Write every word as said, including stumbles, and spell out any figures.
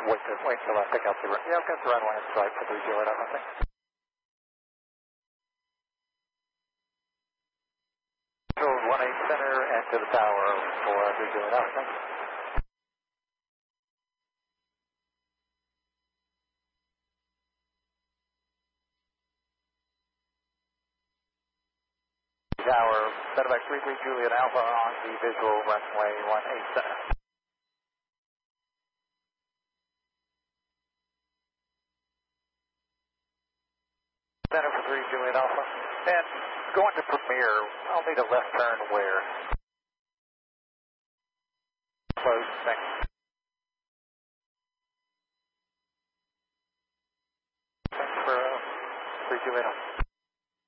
Wait, till, wait till I pick up the run. Yeah, I've got the runway in sight for three Juliet Alpha, I think. Control one eight center and to the tower for three Juliet Alpha, thanks. Tower, Medevac three three Juliet Alpha on the visual runway one eight center. Center for three Juliet Alpha. And going to Premier, I'll need a left turn where? Close, thanks. Thanks for uh, three Juliet Alpha.